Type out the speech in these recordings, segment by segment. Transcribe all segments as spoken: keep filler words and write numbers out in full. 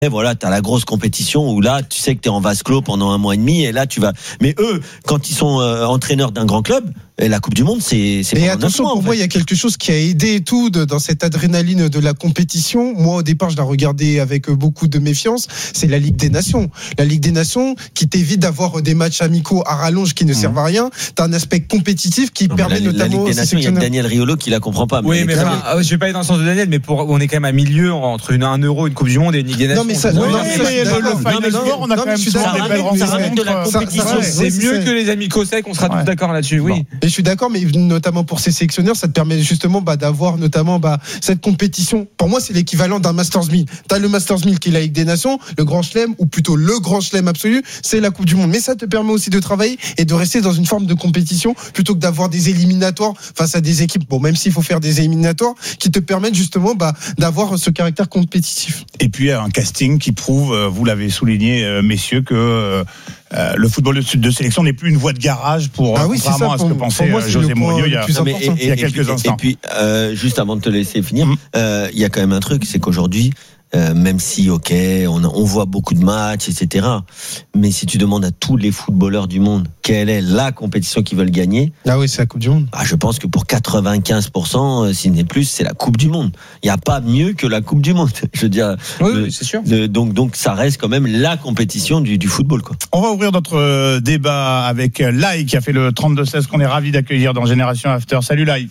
Et voilà, t'as la grosse compétition où là, tu sais que t'es en vase clos pendant un mois et demi et là, tu vas. Mais eux, quand ils sont euh, entraîneurs d'un grand club, la Coupe du Monde, c'est. c'est et attention, mois, pour moi, il y a quelque chose qui a aidé et tout de, dans cette adrénaline de la compétition. Moi, au départ, je la regardais avec beaucoup de méfiance. C'est la Ligue des Nations. La Ligue des Nations qui t'évite d'avoir des matchs amicaux à rallonge qui ne mmh. servent à rien. T'as un aspect compétitif qui non, permet la, notamment. La Ligue des Nations, il y a Daniel Riolo qui la comprend pas. Oui, mais, mais enfin, je vais pas aller dans le sens de Daniel, mais pour, on est quand même à milieu entre une, un euro, une Coupe du Monde et une Ligue des Nations. Non, mais ça, non, non, mais ça, mais le, le Final Four, on a quand même souvent des belles rencontres. C'est mieux que les amicaux secs, on sera tous d'accord là-dessus. Oui. Et je suis d'accord, mais notamment pour ces sélectionneurs, ça te permet justement bah, d'avoir notamment bah, cette compétition. Pour moi, c'est l'équivalent d'un Masters mille. T'as le Masters mille qui est la Ligue des Nations, le Grand Chelem, ou plutôt le Grand Chelem absolu, c'est la Coupe du Monde. Mais ça te permet aussi de travailler et de rester dans une forme de compétition plutôt que d'avoir des éliminatoires face à des équipes. Bon, même s'il faut faire des éliminatoires qui te permettent justement bah, d'avoir ce caractère compétitif. Et puis un casting qui prouve, vous l'avez souligné, messieurs, que Euh, le football de, de sélection n'est plus une voie de garage pour ah oui, contrairement ça, à ce que pensait moi, José Mourinho il y a, mais, et, il y a quelques et, instants. Et puis, euh, juste avant de te laisser finir, il mmh. euh, y a quand même un truc, c'est qu'aujourd'hui, euh, même si, ok, on, on voit beaucoup de matchs, et cetera. Mais si tu demandes à tous les footballeurs du monde quelle est la compétition qu'ils veulent gagner, ah oui, c'est la Coupe du Monde. Bah, je pense que pour quatre-vingt-quinze pour cent, si ce n'est plus, c'est la Coupe du Monde. Il n'y a pas mieux que la Coupe du Monde. Je veux dire, oui, le, oui, c'est sûr. Le, donc, donc, ça reste quand même la compétition du, du football, quoi. On va ouvrir notre débat avec Lai qui a fait le trente-deux seize qu'on est ravi d'accueillir dans Génération After. Salut Lai.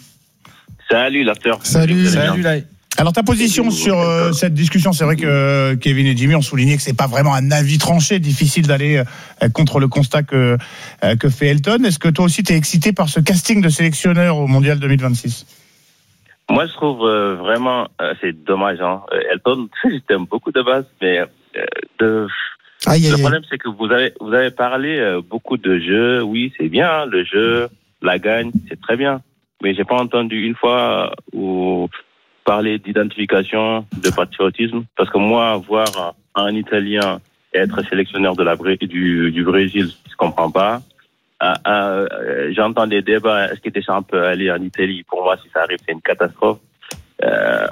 Salut l'After. Salut, Salut Lai. Alors ta position sur euh, cette discussion, c'est vrai que euh, Kevin et Jimmy ont souligné que c'est pas vraiment un avis tranché, difficile d'aller euh, contre le constat que euh, que fait Elton. Est-ce que toi aussi t'es excité par ce casting de sélectionneur au Mondial deux mille vingt-six? Moi je trouve euh, vraiment euh, c'est dommage hein. Elton, je t'aime beaucoup de base, mais euh, de aïe, aïe, le problème c'est que vous avez vous avez parlé euh, beaucoup de jeux. Oui, c'est bien hein, le jeu, la gagne, c'est très bien, mais j'ai pas entendu une fois où parler d'identification, de patriotisme, parce que moi, voir un Italien être sélectionneur de la, du, du Brésil, je comprends pas. Euh, euh, j'entends des débats, est-ce que Deschamps peut aller en Italie? Pour moi, si ça arrive, c'est une catastrophe. Euh,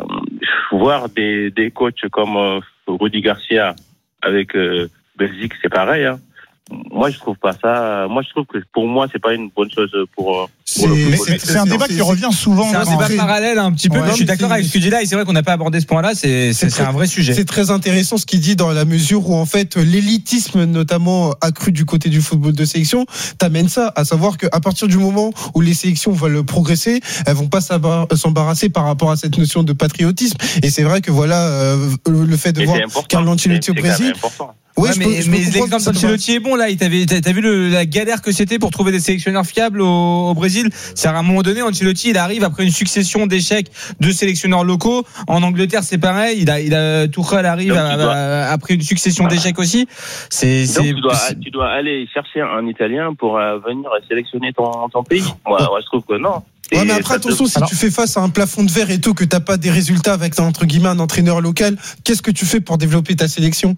voir des, des coachs comme euh, Rudy Garcia avec euh, Belgique, c'est pareil, hein. Moi, je trouve pas ça. Moi, je trouve que pour moi, c'est pas une bonne chose pour. C'est, pour le c'est, c'est un débat c'est, qui revient souvent. C'est un débat c'est... parallèle un petit peu. Ouais, mais je suis d'accord avec ce que tu dis là. Et c'est vrai qu'on n'a pas abordé ce point-là. C'est, c'est, c'est, c'est un vrai sujet. C'est très intéressant ce qu'il dit dans la mesure où en fait l'élitisme, notamment accru du côté du football de sélection, t'amène ça, à savoir qu'à partir du moment où les sélections veulent progresser, elles vont pas s'embarrasser par rapport à cette notion de patriotisme. Et c'est vrai que voilà euh, le fait de et voir Carlo Ancelotti au Brésil. Ouais, ouais, mais, peux, mais l'exemple d'Ancelotti est bon là. T'as, t'as vu le, la galère que c'était pour trouver des sélectionneurs fiables au, au Brésil. C'est à un moment donné, Ancelotti, il arrive après une succession d'échecs de sélectionneurs locaux. En Angleterre, c'est pareil. Il a, il a Tuchel arrive à, dois, à, après une succession voilà. d'échecs aussi. C'est, Donc c'est, tu dois, c'est... tu dois aller chercher un Italien pour euh, venir sélectionner ton, ton pays. Moi, moi, je trouve que non. Ouais, mais après, attention, te... si Alors... tu fais face à un plafond de verre et tout, que t'as pas des résultats avec, entre guillemets, un entraîneur local, qu'est-ce que tu fais pour développer ta sélection?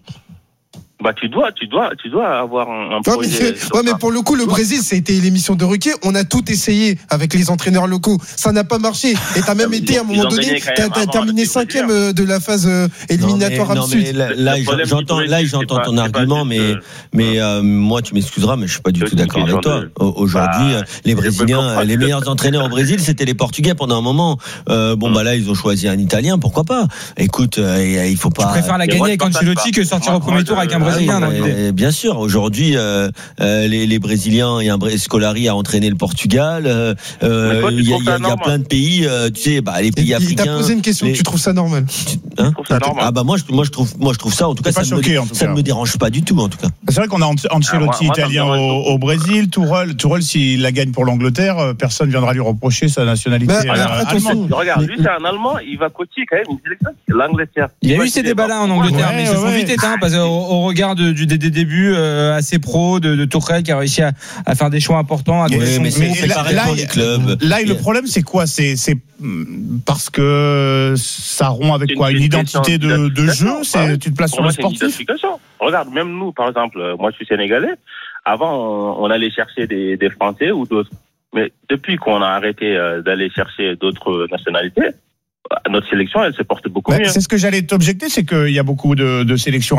Bah tu dois, tu dois, tu dois avoir un, un ouais, projet. Mais, ouais, mais pour le coup, le Brésil, c'était l'émission de Ruquier. On a tout essayé avec les entraîneurs locaux. Ça n'a pas marché. Et t'as même été à un moment donné, t'as, t'as terminé cinquième de la phase éliminatoire non, mais, non, mais là, là, j'entends, là, j'entends ton pas, argument, mais, euh, mais euh, moi, tu m'excuseras, mais je suis pas du tout d'accord avec toi. De... Aujourd'hui, bah, les Brésiliens, les meilleurs entraîneurs au Brésil, c'était les Portugais pendant un moment. Euh, bon, bah là, ils ont choisi un Italien, pourquoi pas? Écoute, euh, il faut pas. Tu préfères la gagner avec Ancelotti que sortir au premier tour avec un Brésilien? Ah oui, euh, bien sûr, aujourd'hui, euh, euh, les, les Brésiliens, il y a un Scolari a entraîné le Portugal. Euh, euh, il y a, y a, y a plein de pays, euh, tu sais, bah, les pays et, africains. Il t'a posé une question. Les... Tu trouves ça normal? Hein, je trouve ça normal. Ah bah moi, je, moi je trouve, moi je trouve ça. En tout cas, ça, choqué, me, en tout ça cas. ne me dérange pas du tout, en tout cas. C'est vrai qu'on a Ancelotti ah, moi, moi, italien au, au Brésil, Tourelle, Tourelle s'il la gagne pour l'Angleterre, personne viendra lui reprocher sa nationalité bah, euh, allemande. Regarde, lui c'est un Allemand, il va coacher quand même une sélection, l'Angleterre. Il y a eu ces débats-là en Angleterre, mais ils se sont vite éteints parce qu'au regard du des débuts assez pro de, de Tuchel qui a réussi à, à faire des choix importants. À oui, mais c'est, c'est là, pareil là, pour les clubs. Là, le problème, c'est quoi? C'est, c'est parce que ça rompt avec quoi? Une, une identité de, de jeu? C'est, tu te places sur le sportif? Regarde, même nous, par exemple, moi je suis sénégalais. Avant, on, on allait chercher des, des Français ou d'autres. Mais depuis qu'on a arrêté d'aller chercher d'autres nationalités, notre sélection, elle se porte beaucoup bah, mieux. C'est ce que j'allais t'objecter, c'est qu'il y a beaucoup de, de sélections